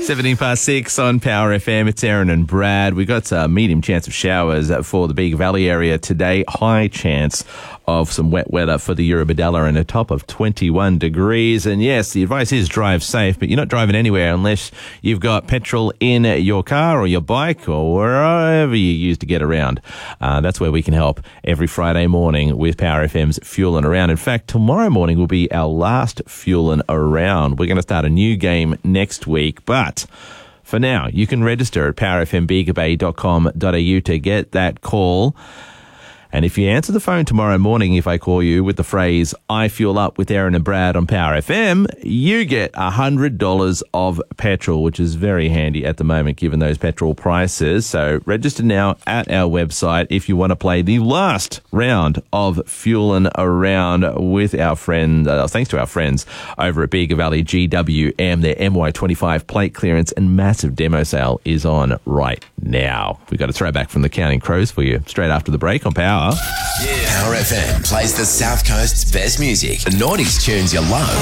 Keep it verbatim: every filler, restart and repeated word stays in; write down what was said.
seventeen past six on Power F M. It's Aaron and Brad. We've got a medium chance of showers for the Bega Valley area today. High chance of some wet weather for the Eurobodalla and a top of twenty-one degrees. And yes, the advice is drive safe, but you're not driving anywhere unless you've got petrol in your car or your bike or wherever you use to get around. Uh, that's where we can help every Friday morning with Power F M's Fuelin' Around. In fact, tomorrow morning will be our last Fuelin' Around. We're going to start a new game next week, but for now, you can register at power f m bega bay dot com dot a u to get that call. And if you answer the phone tomorrow morning, if I call you with the phrase, I fuel up with Aaron and Brad on Power F M, you get one hundred dollars of petrol, which is very handy at the moment given those petrol prices. So register now at our website if you want to play the last round of Fuelin' Around with our friends, uh, thanks to our friends over at Bega Valley G W M. Their M Y twenty-five plate clearance and massive demo sale is on right now. We've got a throwback from the Counting Crows for you straight after the break on Power. Yeah. Power F M plays the South Coast's best music. The noughties tunes you love